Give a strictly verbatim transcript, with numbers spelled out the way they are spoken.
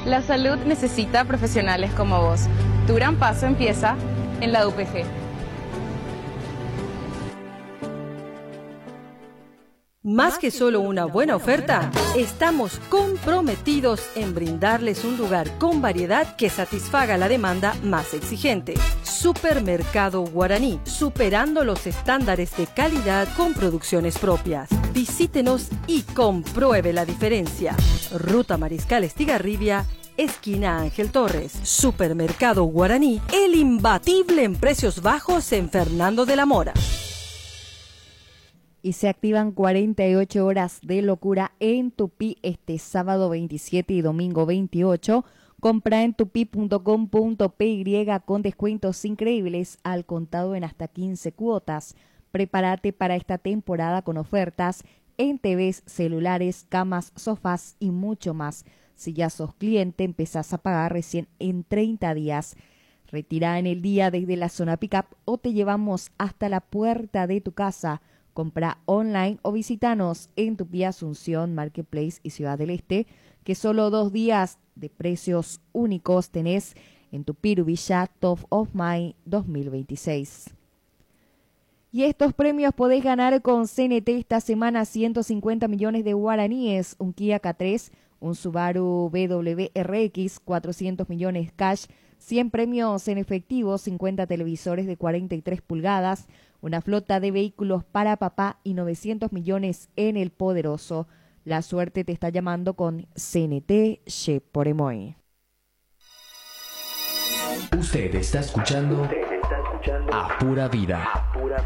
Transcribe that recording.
La salud necesita profesionales como vos. Tu gran paso empieza en la U P G. Más que solo una buena oferta, estamos comprometidos en brindarles un lugar con variedad que satisfaga la demanda más exigente. Supermercado Guaraní, superando los estándares de calidad con producciones propias. Visítenos y compruebe la diferencia. Ruta Mariscal Estigarribia, esquina Ángel Torres. Supermercado Guaraní, el imbatible en precios bajos en Fernando de la Mora. Y se activan cuarenta y ocho horas de locura en Tupí este sábado veintisiete y domingo veintiocho. Compra en tupi punto com punto py con descuentos increíbles al contado en hasta quince cuotas. Prepárate para esta temporada con ofertas en T Vs, celulares, camas, sofás y mucho más. Si ya sos cliente, empezás a pagar recién en treinta días. Retira en el día desde la zona pickup o te llevamos hasta la puerta de tu casa. Compra online o visítanos en Tupí, Asunción, Marketplace y Ciudad del Este, que solo dos días de precios únicos tenés en Tupiru Villa Top of Mind dos mil veintiséis. Y estos premios podés ganar con C N T esta semana: ciento cincuenta millones de guaraníes, un Kia K tres, un Subaru B W R X, cuatrocientos millones cash, cien premios en efectivo, cincuenta televisores de cuarenta y tres pulgadas, una flota de vehículos para papá y novecientos millones en el poderoso. La suerte te está llamando con C N T Che por Emoy. Usted está escuchando A Pura Vida.